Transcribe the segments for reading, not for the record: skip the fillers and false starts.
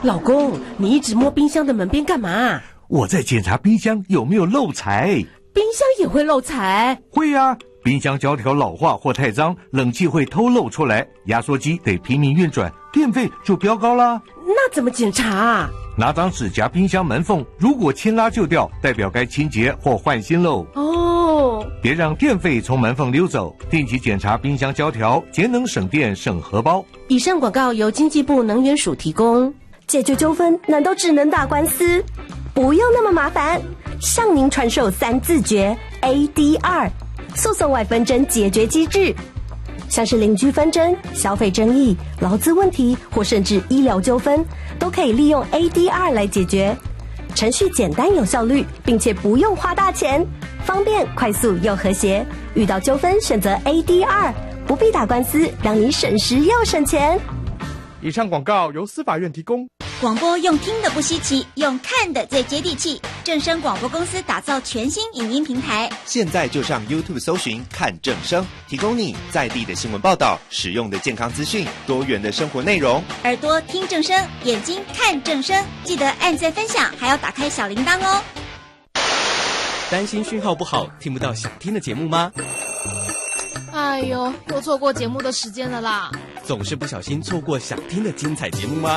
老公，你一直摸冰箱的门边干嘛？ 我在检查冰箱有没有漏财。 冰箱也会漏财？ 会啊，冰箱胶条老化或太脏，冷气会偷漏出来，压缩机得拼命运转，电费就飙高啦。 那怎么检查啊？ 拿张纸夹冰箱门缝，如果牵拉就掉，代表该清洁或换新喽。 哦， 别让电费从门缝溜走，定期检查冰箱胶条，节能省电省荷包。 以上广告由经济部能源署提供。 解决纠纷难道只能打官司？不用那么麻烦，向您传授3字诀 ADR 诉讼外纷争解决机制，像是邻居纷争、消费争议、劳资问题或甚至医疗纠纷，都可以利用 ADR 来解决。程序简单有效率，并且不用花大钱，方便快速又和谐。遇到纠纷选择 ADR， 不必打官司，让你省时又省钱。 以上广告由司法院提供。 广播用听的不稀奇，用看的最接地气。正声广播公司打造全新影音平台， 现在就上 YouTube 搜寻看正声，提供你在地的新闻报道、实用的健康资讯、多元的生活内容。 耳朵听正声，眼睛看正声，记得按赞分享，还要打开小铃铛哦。 担心讯号不好，听不到想听的节目吗？ 哎呦，又错过节目的时间了啦！ 总是不小心错过想听的精彩节目吗？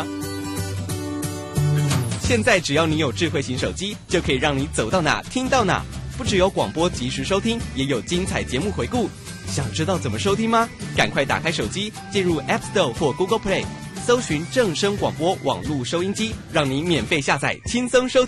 现在只要你有智慧型手机，就可以让你走到哪听到哪。不只有广播及时收听，也有精彩节目回顾。想知道怎么收听吗？赶快打开手机，进入 App Store 或 Google Play， 搜寻正声广播网络收音机，让你免费下载，轻松收听。